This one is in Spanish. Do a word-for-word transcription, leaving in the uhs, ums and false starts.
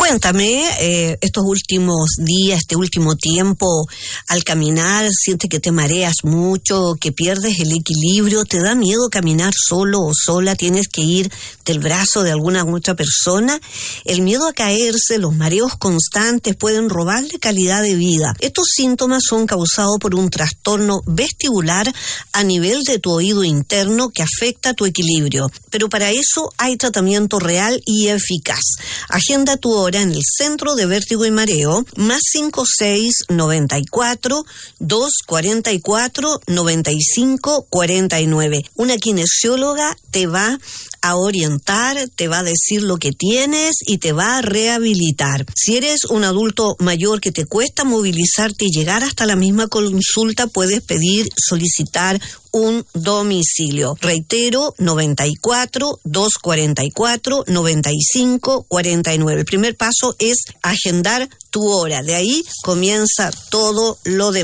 Cuéntame, eh, estos últimos días, este último tiempo, al caminar, sientes que te mareas mucho, que pierdes el equilibrio, te da miedo caminar solo o sola, tienes que ir del brazo de alguna otra persona. El miedo a caerse, los mareos constantes pueden robarle calidad de vida. Estos síntomas son causados por un trastorno vestibular a nivel de tu oído interno que afecta tu equilibrio. Pero para eso hay tratamiento real y eficaz. Agenda tu hora en el Centro de Vértigo y Mareo, más cinco seis noventa y cuatro, dos cuarenta y cuatro, noventa y cinco cuarenta y nueve. Una kinesióloga te va a orientar, te va a decir lo que tienes y te va a rehabilitar. Si eres un adulto mayor que te cuesta movilizarte y llegar hasta la misma consulta, puedes pedir, solicitar un domicilio. Reitero, noventa y cuatro, dos cuarenta y cuatro, noventa y cinco cuarenta y nueve. El primer paso es agendar tu hora. De ahí comienza todo lo demás.